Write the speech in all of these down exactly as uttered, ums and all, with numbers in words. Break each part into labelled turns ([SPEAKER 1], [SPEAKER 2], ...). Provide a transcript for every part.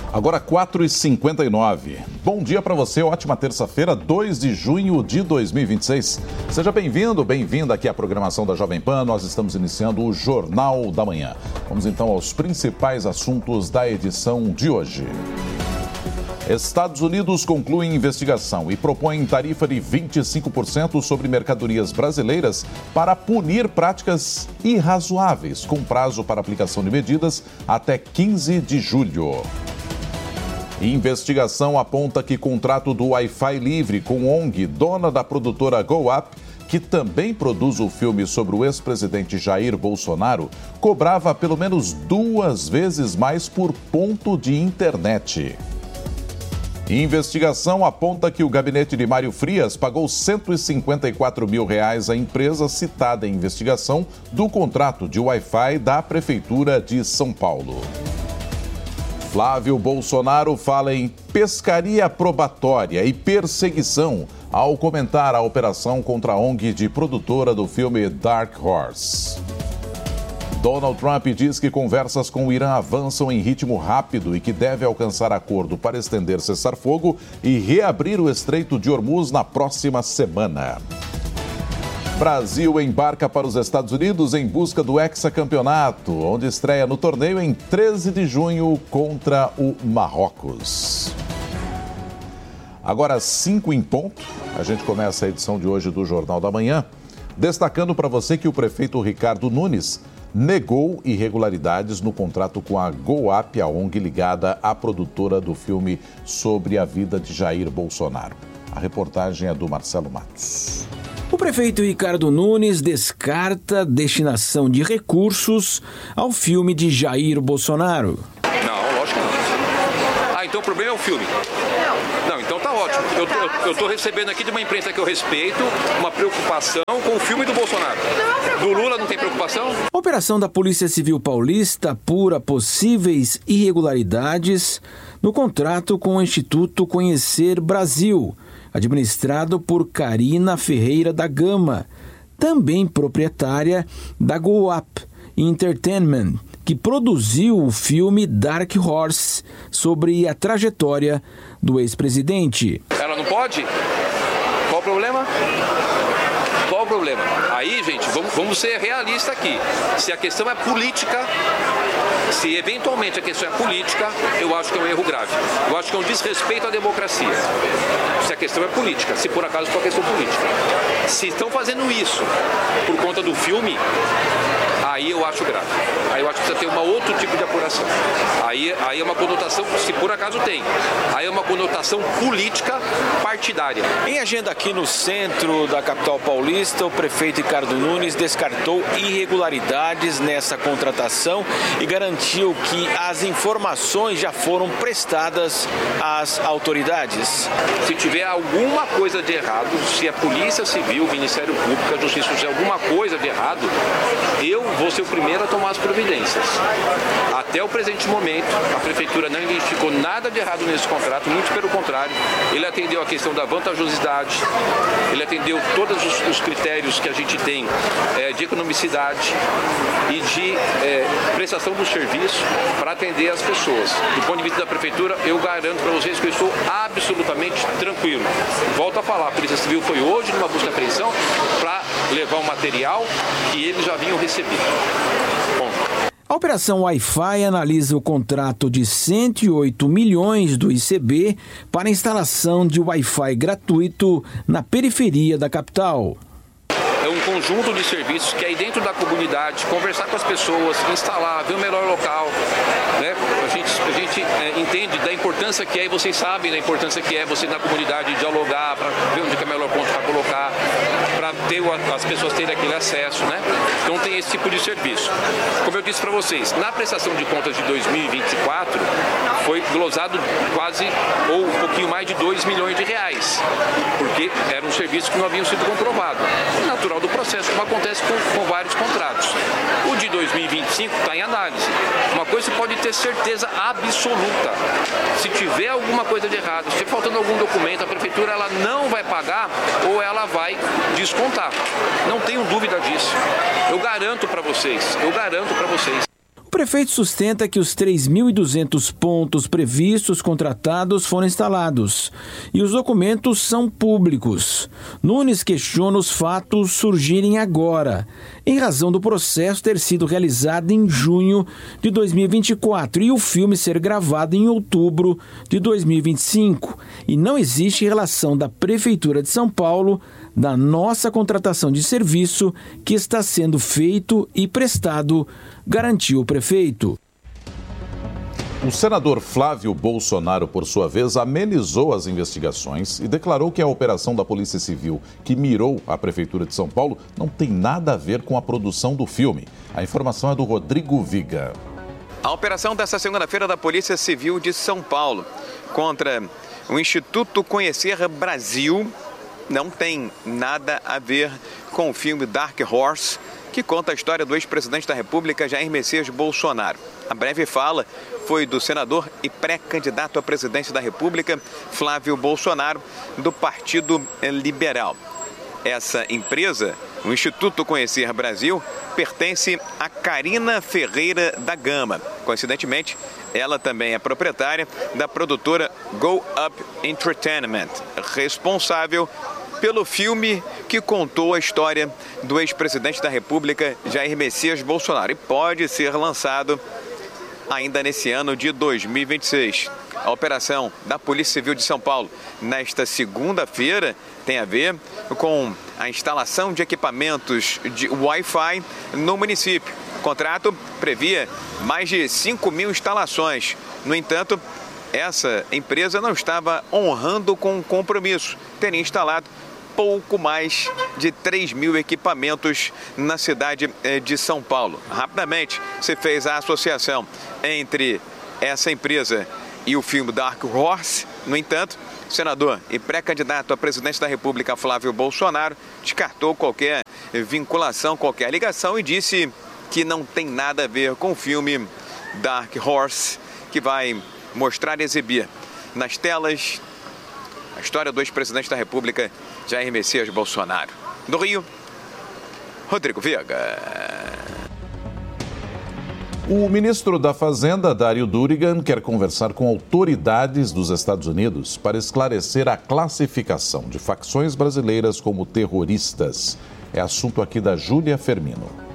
[SPEAKER 1] Agora quatro e cinquenta e nove. Bom dia para você, ótima terça-feira, dois de junho de dois mil e vinte e seis. Seja bem-vindo, bem-vinda aqui à programação da Jovem Pan. Nós estamos iniciando o Jornal da Manhã. Vamos então aos principais assuntos da edição de hoje. Estados Unidos concluem investigação e propõem tarifa de vinte e cinco por cento sobre mercadorias brasileiras para punir práticas irrazoáveis, com prazo para aplicação de medidas até quinze de julho. Investigação aponta que contrato do Wi-Fi livre com O N G, dona da produtora GoUp, que também produz o filme sobre o ex-presidente Jair Bolsonaro, cobrava pelo menos duas vezes mais por ponto de internet. Investigação aponta que o gabinete de Mário Frias pagou cento e cinquenta e quatro mil reais à empresa citada em investigação do contrato de Wi-Fi da Prefeitura de São Paulo. Flávio Bolsonaro fala em pescaria probatória e perseguição ao comentar a operação contra a O N G de produtora do filme Dark Horse. Donald Trump diz que conversas com o Irã avançam em ritmo rápido e que deve alcançar acordo para estender cessar-fogo e reabrir o Estreito de Hormuz na próxima semana. Brasil embarca para os Estados Unidos em busca do hexacampeonato, onde estreia no torneio em treze de junho contra o Marrocos. Agora, cinco em ponto, a gente começa a edição de hoje do Jornal da Manhã, destacando para você que o prefeito Ricardo Nunes negou irregularidades no contrato com a GoUp, a O N G ligada à produtora do filme sobre a vida de Jair Bolsonaro. A reportagem é do Marcelo Matos.
[SPEAKER 2] O prefeito Ricardo Nunes descarta destinação de recursos ao filme de Jair Bolsonaro.
[SPEAKER 3] Não, lógico que não. Ah, então o problema é o filme. Não, então tá ótimo. Eu estou recebendo aqui de uma imprensa que eu respeito uma preocupação com o filme do Bolsonaro. Do Lula não tem preocupação?
[SPEAKER 2] A operação da Polícia Civil Paulista apura possíveis irregularidades no contrato com o Instituto Conhecer Brasil, administrado por Karina Ferreira da Gama, também proprietária da GoUp Entertainment, que produziu o filme Dark Horse sobre a trajetória do ex-presidente.
[SPEAKER 3] Ela não pode? Qual o problema? Qual o problema? Aí, gente, vamos, vamos ser realistas aqui. Se a questão é política, se eventualmente a questão é política, eu acho que é um erro grave. Eu acho que é um desrespeito à democracia. Se a questão é política, se por acaso for uma questão política. Se estão fazendo isso por conta do filme, aí eu acho grave. Aí eu acho que precisa ter um outro tipo de apuração. Aí, aí é uma conotação, se por acaso tem, aí é uma conotação política partidária.
[SPEAKER 2] Em agenda aqui no centro da capital paulista, o prefeito Ricardo Nunes descartou irregularidades nessa contratação e garantiu que as informações já foram prestadas às autoridades.
[SPEAKER 3] Se tiver alguma coisa de errado, se a Polícia Civil, o Ministério Público, a Justiça, se tiver alguma coisa de errado, eu vou ser o primeiro a tomar as providências. Até o presente momento, a Prefeitura não identificou nada de errado nesse contrato, muito pelo contrário. Ele atendeu a questão da vantajosidade, ele atendeu todos os, os critérios que a gente tem é, de economicidade e de é, prestação do serviço para atender as pessoas. Do ponto de vista da Prefeitura, eu garanto para vocês que eu estou absolutamente tranquilo. Volto a falar, a Polícia Civil foi hoje numa busca e apreensão para levar o material que eles já vinham recebido. Ponto.
[SPEAKER 2] A Operação Wi-Fi analisa o contrato de cento e oito milhões do I C B para a instalação de Wi-Fi gratuito na periferia da capital.
[SPEAKER 3] É um conjunto de serviços que é aí dentro da comunidade, conversar com as pessoas, instalar, ver o melhor local, né? A gente, a gente é, entende da importância que é, e vocês sabem da importância que é você na comunidade dialogar, para ver onde é o melhor ponto para colocar, para ter as pessoas terem aquele acesso, né? Então tem esse tipo de serviço. Como eu disse para vocês, na prestação de contas de dois mil e vinte e quatro, foi glosado quase, ou um pouquinho mais de dois milhões de reais, porque era um serviço que não haviam sido comprovado. Natural do processo, como acontece com, com vários contratos. O de dois mil e vinte e cinco está em análise. Uma coisa você pode ter certeza absoluta. Se tiver alguma coisa de errado, se estiver faltando algum documento, a Prefeitura ela não vai pagar ou ela vai descontar. Não tenho dúvida disso. Eu garanto para vocês, eu garanto para vocês.
[SPEAKER 2] O prefeito sustenta que os três mil e duzentos pontos previstos contratados foram instalados e os documentos são públicos. Nunes questiona os fatos surgirem agora, em razão do processo ter sido realizado em junho de dois mil e vinte e quatro e o filme ser gravado em outubro de dois mil e vinte e cinco. E não existe relação da Prefeitura de São Paulo da nossa contratação de serviço que está sendo feito e prestado, garantiu o prefeito.
[SPEAKER 1] O senador Flávio Bolsonaro, por sua vez, amenizou as investigações e declarou que a operação da Polícia Civil que mirou a Prefeitura de São Paulo não tem nada a ver com a produção do filme. A informação é do Rodrigo Viga.
[SPEAKER 4] A operação desta segunda-feira da Polícia Civil de São Paulo contra o Instituto Conhecer Brasil não tem nada a ver com o filme Dark Horse, que conta a história do ex-presidente da República, Jair Messias Bolsonaro. A breve fala foi do senador e pré-candidato à presidência da República, Flávio Bolsonaro, do Partido Liberal. Essa empresa, o Instituto Conhecer Brasil, pertence a Karina Ferreira da Gama. Coincidentemente, ela também é proprietária da produtora Go Up Entertainment, responsável pelo filme que contou a história do ex-presidente da República, Jair Messias Bolsonaro, e pode ser lançado ainda nesse ano de dois mil e vinte e seis. A operação da Polícia Civil de São Paulo nesta segunda-feira tem a ver com a instalação de equipamentos de Wi-Fi no município. O contrato previa mais de cinco mil instalações. No entanto, essa empresa não estava honrando com o compromisso. Teria instalado pouco mais de três mil equipamentos na cidade de São Paulo. Rapidamente se fez a associação entre essa empresa e o filme Dark Horse. No entanto, o senador e pré-candidato à presidência da República, Flávio Bolsonaro, descartou qualquer vinculação, qualquer ligação e disse que não tem nada a ver com o filme Dark Horse, que vai mostrar e exibir nas telas a história do ex-presidente da República, Jair Messias Bolsonaro. Do Rio, Rodrigo Viga.
[SPEAKER 1] O ministro da Fazenda, Dário Durigan, quer conversar com autoridades dos Estados Unidos para esclarecer a classificação de facções brasileiras como terroristas. É assunto aqui da Júlia Fermino.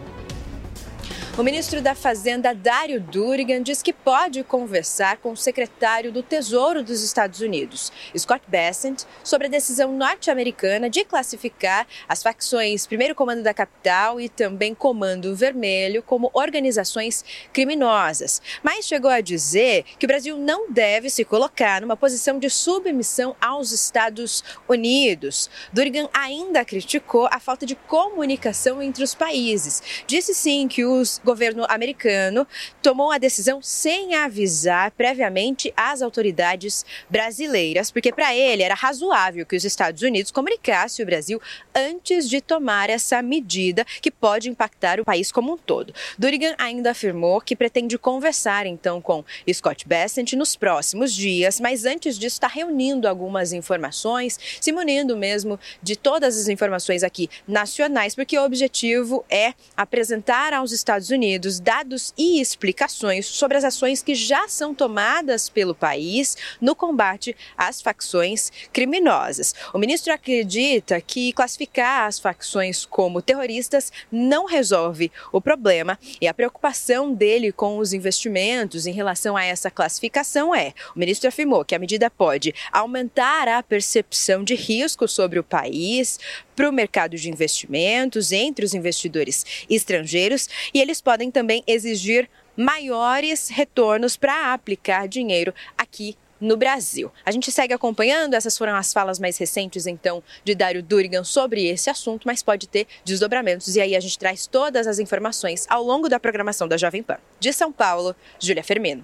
[SPEAKER 5] O ministro da Fazenda, Dário Durigan, diz que pode conversar com o secretário do Tesouro dos Estados Unidos, Scott Bessent, sobre a decisão norte-americana de classificar as facções Primeiro Comando da Capital e também Comando Vermelho como organizações criminosas. Mas chegou a dizer que o Brasil não deve se colocar numa posição de submissão aos Estados Unidos. Durigan ainda criticou a falta de comunicação entre os países. Disse sim que os O governo americano tomou a decisão sem avisar previamente as autoridades brasileiras, porque para ele era razoável que os Estados Unidos comunicassem o Brasil antes de tomar essa medida que pode impactar o país como um todo. Durigan ainda afirmou que pretende conversar então com Scott Bessent nos próximos dias, mas antes disso está reunindo algumas informações, se munindo mesmo de todas as informações aqui nacionais, porque o objetivo é apresentar aos Estados Unidos Unidos dados e explicações sobre as ações que já são tomadas pelo país no combate às facções criminosas. O ministro acredita que classificar as facções como terroristas não resolve o problema e a preocupação dele com os investimentos em relação a essa classificação é: o ministro afirmou que a medida pode aumentar a percepção de risco sobre o país para o mercado de investimentos entre os investidores estrangeiros e eles podem também exigir maiores retornos para aplicar dinheiro aqui no Brasil. A gente segue acompanhando, essas foram as falas mais recentes, então, de Dário Durigan sobre esse assunto, mas pode ter desdobramentos e aí a gente traz todas as informações ao longo da programação da Jovem Pan. De São Paulo, Júlia Fermino.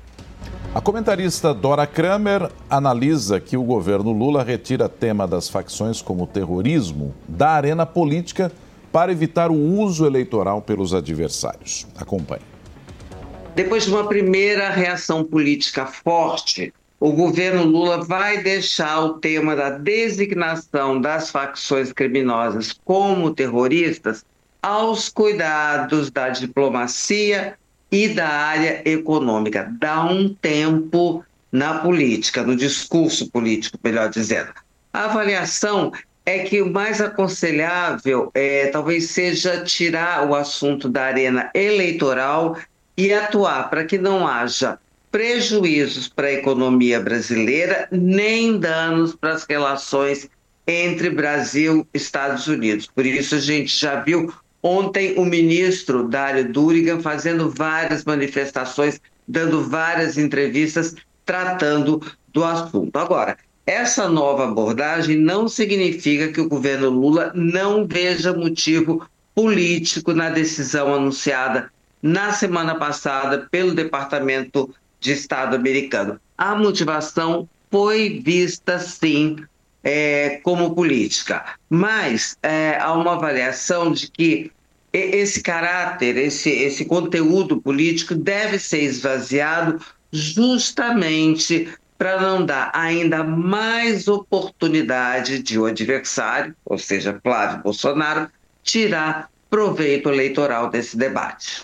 [SPEAKER 1] A comentarista Dora Kramer analisa que o governo Lula retira tema das facções como terrorismo da arena política para evitar o uso eleitoral pelos adversários. Acompanhe.
[SPEAKER 6] Depois de uma primeira reação política forte, o governo Lula vai deixar o tema da designação das facções criminosas como terroristas aos cuidados da diplomacia e da área econômica. Dá um tempo na política, no discurso político, melhor dizendo. A avaliação é que o mais aconselhável é, talvez seja tirar o assunto da arena eleitoral e atuar para que não haja prejuízos para a economia brasileira, nem danos para as relações entre Brasil e Estados Unidos. Por isso, a gente já viu ontem o ministro Dário Durigan fazendo várias manifestações, dando várias entrevistas, tratando do assunto. Agora, essa nova abordagem não significa que o governo Lula não veja motivo político na decisão anunciada na semana passada pelo Departamento de Estado americano. A motivação foi vista, sim, é, como política, mas é, há uma avaliação de que esse caráter, esse, esse conteúdo político deve ser esvaziado justamente para não dar ainda mais oportunidade de o adversário, ou seja, Flávio Bolsonaro, tirar proveito eleitoral desse debate.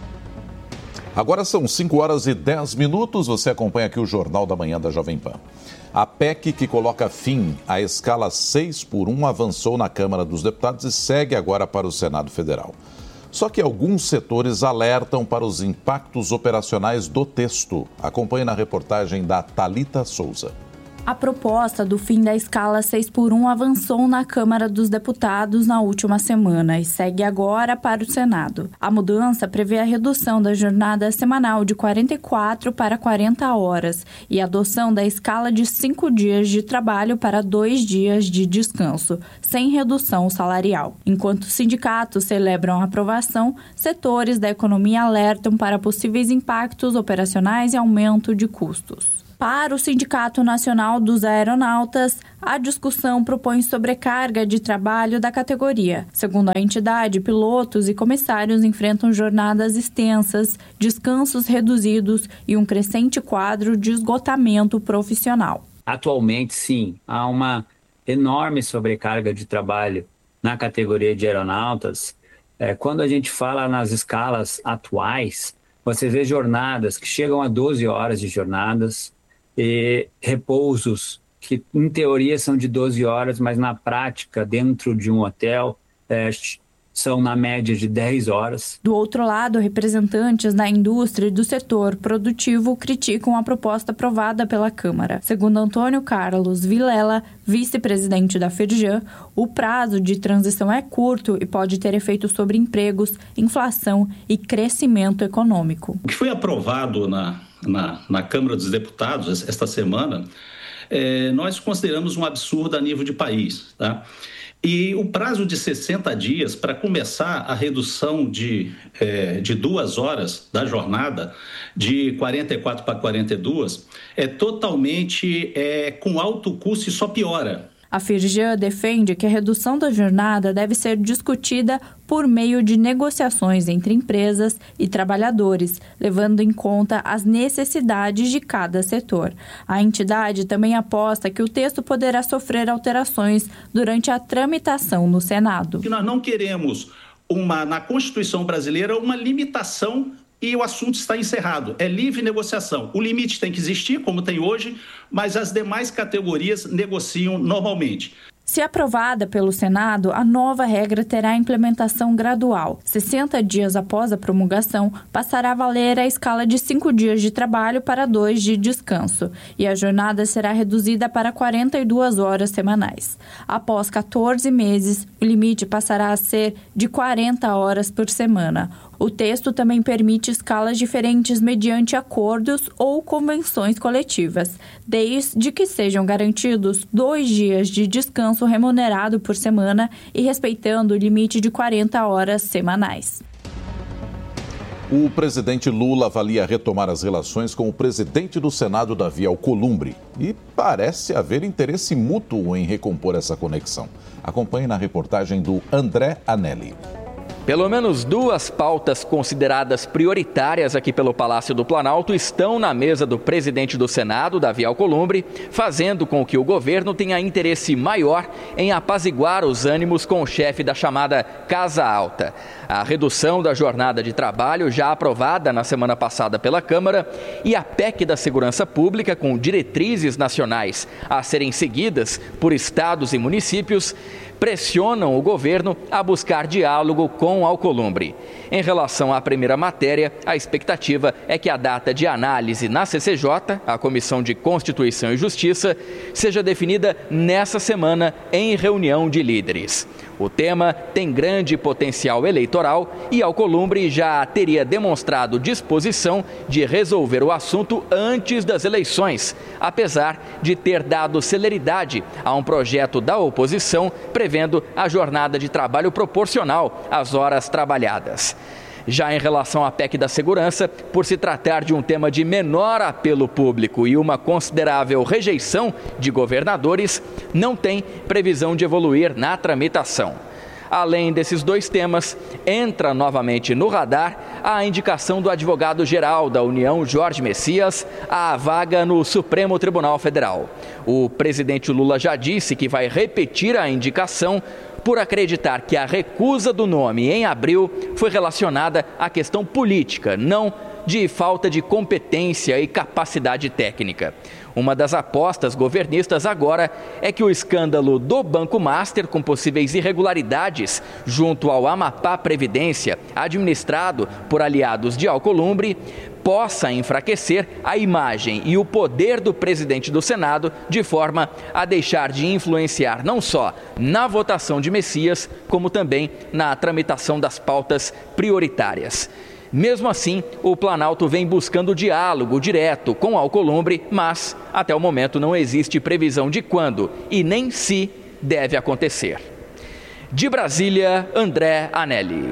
[SPEAKER 1] Agora são cinco horas e dez minutos, você acompanha aqui o Jornal da Manhã da Jovem Pan. A P E C que coloca fim à escala seis por um avançou na Câmara dos Deputados e segue agora para o Senado Federal. Só que alguns setores alertam para os impactos operacionais do texto. Acompanhe na reportagem da Thalita Souza.
[SPEAKER 7] A proposta do fim da escala seis por um avançou na Câmara dos Deputados na última semana e segue agora para o Senado. A mudança prevê a redução da jornada semanal de quarenta e quatro para quarenta horas e a adoção da escala de cinco dias de trabalho para dois dias de descanso, sem redução salarial. Enquanto os sindicatos celebram a aprovação, setores da economia alertam para possíveis impactos operacionais e aumento de custos. Para o Sindicato Nacional dos Aeronautas, a discussão propõe sobrecarga de trabalho da categoria. Segundo a entidade, pilotos e comissários enfrentam jornadas extensas, descansos reduzidos e um crescente quadro de esgotamento profissional.
[SPEAKER 8] Atualmente, sim, há uma enorme sobrecarga de trabalho na categoria de aeronautas. É, quando a gente fala nas escalas atuais, você vê jornadas que chegam a doze horas de jornadas, e repousos que, em teoria, são de doze horas, mas na prática, dentro de um hotel, é, são na média de dez horas.
[SPEAKER 7] Do outro lado, representantes da indústria e do setor produtivo criticam a proposta aprovada pela Câmara. Segundo Antônio Carlos Vilela, vice-presidente da Firjan, o prazo de transição é curto e pode ter efeito sobre empregos, inflação e crescimento econômico.
[SPEAKER 9] O que foi aprovado na Na, na Câmara dos Deputados esta semana, é, nós consideramos um absurdo a nível de país, tá? E o prazo de sessenta dias para começar a redução de, é, de duas horas da jornada, de quarenta e quatro para quarenta e dois, é totalmente é, com alto custo e só piora.
[SPEAKER 7] A Firjan defende que a redução da jornada deve ser discutida por meio de negociações entre empresas e trabalhadores, levando em conta as necessidades de cada setor. A entidade também aposta que o texto poderá sofrer alterações durante a tramitação no Senado.
[SPEAKER 9] Nós não queremos, uma, na Constituição brasileira, uma limitação e o assunto está encerrado. É livre negociação. O limite tem que existir, como tem hoje, mas as demais categorias negociam normalmente.
[SPEAKER 7] Se aprovada pelo Senado, a nova regra terá implementação gradual. sessenta dias após a promulgação, passará a valer a escala de cinco dias de trabalho para dois de descanso, e a jornada será reduzida para quarenta e duas horas semanais. Após quatorze meses, o limite passará a ser de quarenta horas por semana. O texto também permite escalas diferentes mediante acordos ou convenções coletivas, desde que sejam garantidos dois dias de descanso remunerado por semana e respeitando o limite de quarenta horas semanais.
[SPEAKER 1] O presidente Lula avalia retomar as relações com o presidente do Senado, Davi Alcolumbre, e parece haver interesse mútuo em recompor essa conexão. Acompanhe na reportagem do André Anelli.
[SPEAKER 10] Pelo menos duas pautas consideradas prioritárias aqui pelo Palácio do Planalto estão na mesa do presidente do Senado, Davi Alcolumbre, fazendo com que o governo tenha interesse maior em apaziguar os ânimos com o chefe da chamada Casa Alta. A redução da jornada de trabalho, já aprovada na semana passada pela Câmara, e a P E C da Segurança Pública, com diretrizes nacionais a serem seguidas por estados e municípios, pressionam o governo a buscar diálogo com Alcolumbre. Em relação à primeira matéria, a expectativa é que a data de análise na C C J, a Comissão de Constituição e Justiça, seja definida nessa semana em reunião de líderes. O tema tem grande potencial eleitoral e Alcolumbre já teria demonstrado disposição de resolver o assunto antes das eleições, apesar de ter dado celeridade a um projeto da oposição prevendo a jornada de trabalho proporcional às horas trabalhadas. Já em relação à P E C da Segurança, por se tratar de um tema de menor apelo público e uma considerável rejeição de governadores, não tem previsão de evoluir na tramitação. Além desses dois temas, entra novamente no radar a indicação do advogado-geral da União, Jorge Messias, à vaga no Supremo Tribunal Federal. O presidente Lula já disse que vai repetir a indicação por acreditar que a recusa do nome em abril foi relacionada à questão política, não de falta de competência e capacidade técnica. Uma das apostas governistas agora é que o escândalo do Banco Master, com possíveis irregularidades junto ao Amapá Previdência, administrado por aliados de Alcolumbre, possa enfraquecer a imagem e o poder do presidente do Senado, de forma a deixar de influenciar não só na votação de Messias, como também na tramitação das pautas prioritárias. Mesmo assim, o Planalto vem buscando diálogo direto com Alcolumbre, mas até o momento não existe previsão de quando e nem se deve acontecer. De Brasília, André Anelli.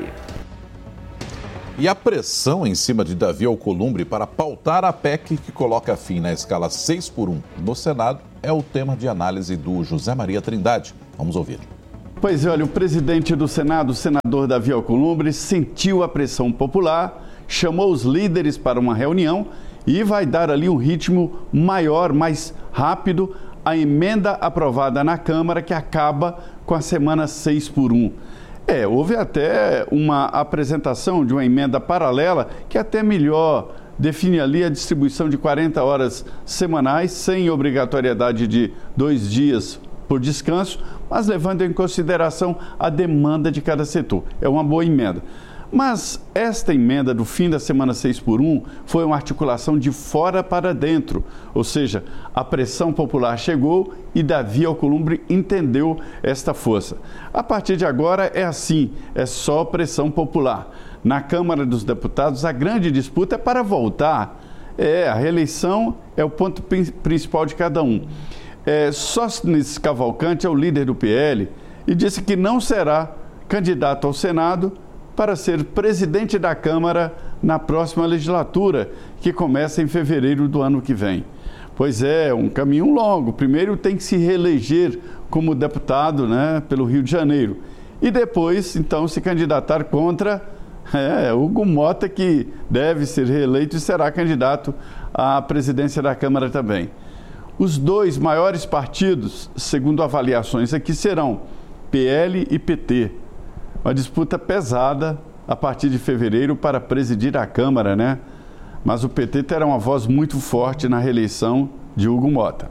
[SPEAKER 1] E a pressão em cima de Davi Alcolumbre para pautar a P E C que coloca fim na escala seis por um no Senado é o tema de análise do José Maria Trindade. Vamos ouvir.
[SPEAKER 11] Pois é, olha, o presidente do Senado, o senador Davi Alcolumbre, sentiu a pressão popular, chamou os líderes para uma reunião e vai dar ali um ritmo maior, mais rápido, à emenda aprovada na Câmara que acaba com a semana seis por um. É, houve até uma apresentação de uma emenda paralela que até melhor define ali a distribuição de quarenta horas semanais, sem obrigatoriedade de dois dias por descanso, mas levando em consideração a demanda de cada setor. É uma boa emenda. Mas esta emenda do fim da semana seis por um foi uma articulação de fora para dentro, ou seja, a pressão popular chegou e Davi Alcolumbre entendeu esta força. A partir de agora é assim, é só pressão popular. Na Câmara dos Deputados, a grande disputa é para voltar. É, a reeleição é o ponto principal de cada um. É, Sóstenes Cavalcante é o líder do P L e disse que não será candidato ao Senado para ser presidente da Câmara na próxima legislatura, que começa em fevereiro do ano que vem. Pois é, um caminho longo. Primeiro tem que se reeleger como deputado, né, pelo Rio de Janeiro. E depois, então, se candidatar contra é, Hugo Mota, que deve ser reeleito e será candidato à presidência da Câmara também. Os dois maiores partidos, segundo avaliações aqui, serão P L e P T. Uma disputa pesada a partir de fevereiro para presidir a Câmara, né? Mas o P T terá uma voz muito forte na reeleição de Hugo Mota.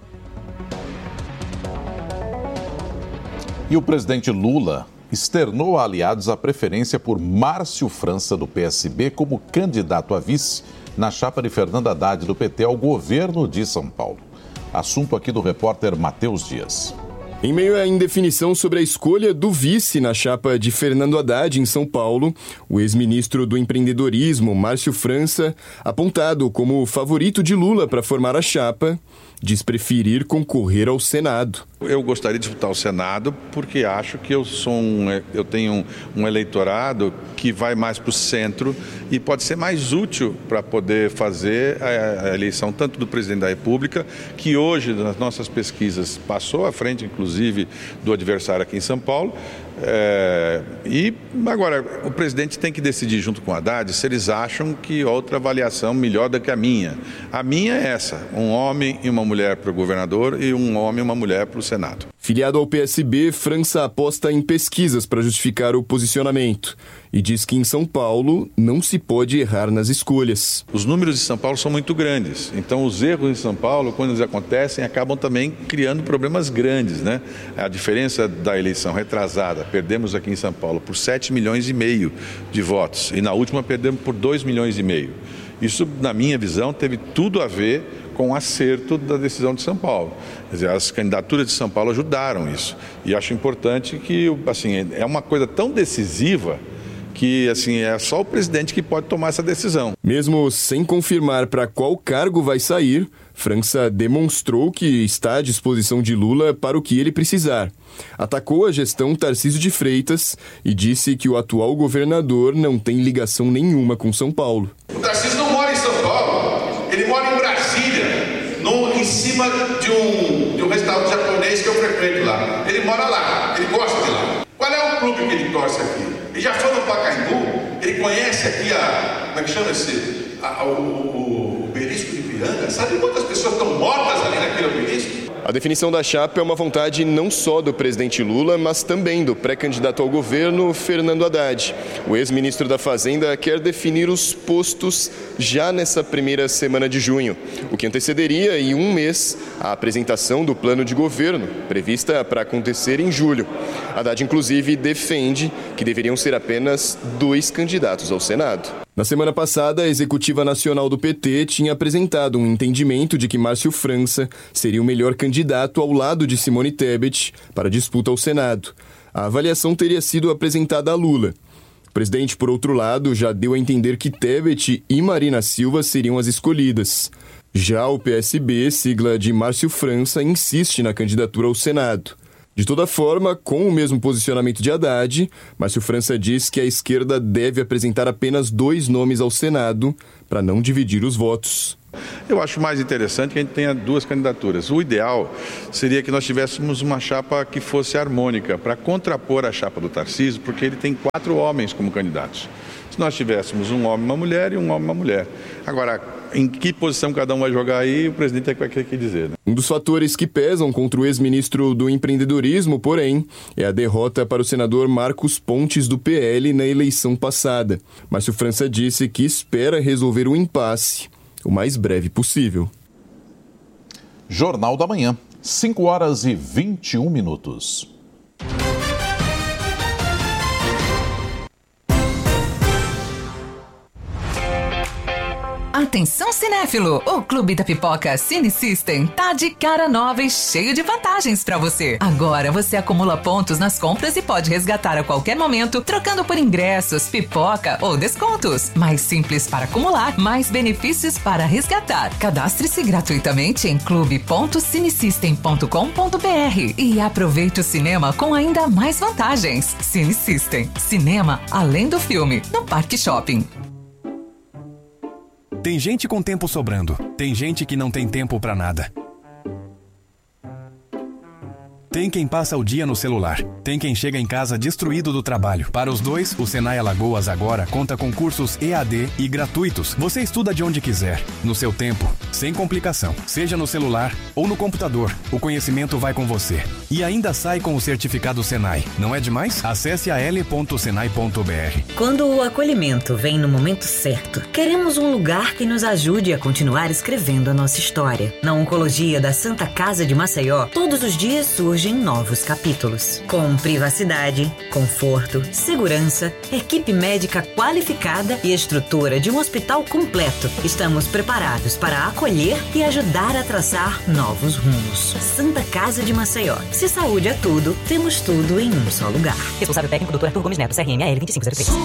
[SPEAKER 1] E o presidente Lula externou a aliados a preferência por Márcio França, do P S B, como candidato a vice na chapa de Fernando Haddad, do P T, ao governo de São Paulo. Assunto aqui do repórter Matheus Dias.
[SPEAKER 12] Em meio à indefinição sobre a escolha do vice na chapa de Fernando Haddad em São Paulo, o ex-ministro do empreendedorismo, Márcio França, apontado como favorito de Lula para formar a chapa, diz preferir concorrer ao Senado.
[SPEAKER 13] Eu gostaria de disputar o Senado porque acho que eu sou um, eu tenho um, um eleitorado que vai mais para o centro e pode ser mais útil para poder fazer a, a eleição tanto do presidente da República, que hoje nas nossas pesquisas passou à frente, inclusive, do adversário aqui em São Paulo, É, e agora, o presidente tem que decidir junto com o Haddad se eles acham que outra avaliação melhor do que a minha. A minha é essa, um homem e uma mulher para o governador e um homem e uma mulher para o Senado.
[SPEAKER 12] Filiado ao P S B, França aposta em pesquisas para justificar o posicionamento e diz que em São Paulo não se pode errar nas escolhas.
[SPEAKER 13] Os números de São Paulo são muito grandes, então os erros em São Paulo, quando eles acontecem, acabam também criando problemas grandes, né? A diferença da eleição retrasada, perdemos aqui em São Paulo por sete milhões e meio de votos e na última perdemos por dois milhões e meio. Isso, na minha visão, teve tudo a ver com o acerto da decisão de São Paulo. Quer dizer, as candidaturas de São Paulo ajudaram isso. E acho importante que, assim, é uma coisa tão decisiva que, assim, é só o presidente que pode tomar essa decisão.
[SPEAKER 12] Mesmo sem confirmar para qual cargo vai sair, França demonstrou que está à disposição de Lula para o que ele precisar. Atacou a gestão Tarcísio de Freitas e disse que o atual governador não tem ligação nenhuma com São Paulo.
[SPEAKER 14] O Tarcísio não mora em São Paulo, ele mora em Brasília, no, em cima de um, de um restaurante japonês que eu frequento lá. Ele mora lá, ele gosta de lá. Qual é o clube que ele torce aqui? Ele já foi no Pacaembu, ele conhece aqui a, como é que chama esse, a, o, o, o obelisco de Ipiranga. Sabe quantas pessoas estão mortas ali naquele obelisco?
[SPEAKER 12] A definição da chapa é uma vontade não só do presidente Lula, mas também do pré-candidato ao governo, Fernando Haddad. O ex-ministro da Fazenda quer definir os postos já nessa primeira semana de junho, o que antecederia em um mês a apresentação do plano de governo, prevista para acontecer em julho. Haddad, inclusive, defende que deveriam ser apenas dois candidatos ao Senado. Na semana passada, a Executiva Nacional do P T tinha apresentado um entendimento de que Márcio França seria o melhor candidato ao lado de Simone Tebet para a disputa ao Senado. A avaliação teria sido apresentada a Lula. O presidente, por outro lado, já deu a entender que Tebet e Marina Silva seriam as escolhidas. Já o P S B, sigla de Márcio França, insiste na candidatura ao Senado. De toda forma, com o mesmo posicionamento de Haddad, Márcio França diz que a esquerda deve apresentar apenas dois nomes ao Senado para não dividir os votos.
[SPEAKER 13] Eu acho mais interessante que a gente tenha duas candidaturas. O ideal seria que nós tivéssemos uma chapa que fosse harmônica, para contrapor a chapa do Tarcísio, porque ele tem quatro homens como candidatos. Se nós tivéssemos um homem e uma mulher e um homem e uma mulher. Agora, em que posição cada um vai jogar aí, o presidente vai ter que dizer, né?
[SPEAKER 12] Um dos fatores que pesam contra o ex-ministro do empreendedorismo, porém, é a derrota para o senador Marcos Pontes do P L na eleição passada. Márcio França disse que espera resolver o impasse o mais breve possível.
[SPEAKER 1] Jornal da Manhã, cinco horas e vinte e um minutos.
[SPEAKER 15] Atenção cinéfilo, o Clube da Pipoca Cine System tá de cara nova e cheio de vantagens pra você. Agora você acumula pontos nas compras e pode resgatar a qualquer momento, trocando por ingressos, pipoca ou descontos. Mais simples para acumular, mais benefícios para resgatar. Cadastre-se gratuitamente em clube ponto cinesystem ponto com ponto b r e aproveite o cinema com ainda mais vantagens. Cine System, cinema além do filme, no Parque Shopping.
[SPEAKER 16] Tem gente com tempo sobrando. Tem gente que não tem tempo pra nada. Tem quem passa o dia no celular. Tem quem chega em casa destruído do trabalho. Para os dois, o Senai Alagoas agora conta com cursos E A D e gratuitos. Você estuda de onde quiser, no seu tempo, sem complicação. Seja no celular ou no computador, o conhecimento vai com você. E ainda sai com o certificado Senai. Não é demais? Acesse a l ponto senai ponto b r.
[SPEAKER 17] Quando o acolhimento vem no momento certo, queremos um lugar que nos ajude a continuar escrevendo a nossa história. Na Oncologia da Santa Casa de Maceió, todos os dias surgem novos capítulos. Com privacidade, conforto, segurança, equipe médica qualificada e estrutura de um hospital completo, estamos preparados para acolher e ajudar a traçar novos rumos. Santa Casa de Maceió. Se saúde é tudo, temos tudo em um só lugar.
[SPEAKER 18] Responsável técnico doutor Arthur Gomes Neto, C R M A L dois cinco zero três.